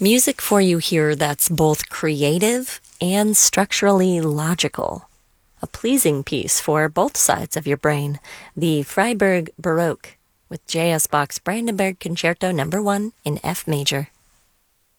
Music for you here that's both creative and structurally logical. A pleasing piece for both sides of your brain, the Freiburg Baroque with J.S. Bach's Brandenburg Concerto No. 1 in F major.